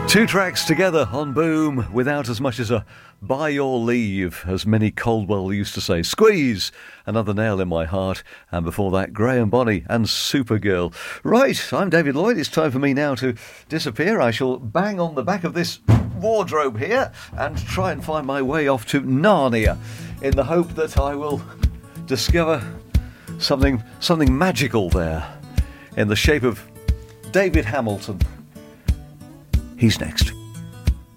Two tracks together on Boom without as much as a by your leave, as Minnie Caldwell used to say. Squeeze, Another Nail in My Heart, and before that, Graham Bonney and Supergirl. Right, I'm David Lloyd. It's time for me now to disappear. I shall bang on the back of this wardrobe here and try and find my way off to Narnia in the hope that I will discover something magical there in the shape of David Hamilton. He's next.